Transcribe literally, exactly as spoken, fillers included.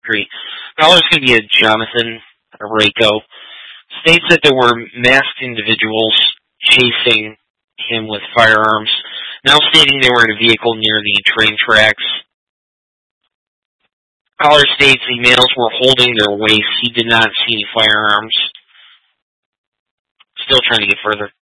Street. Caller's going to be a Jonathan Rako. States that there were masked individuals chasing him with firearms, now stating they were in a vehicle near the train tracks. Caller states the males were holding their waists. He did not see any firearms. Still trying to get further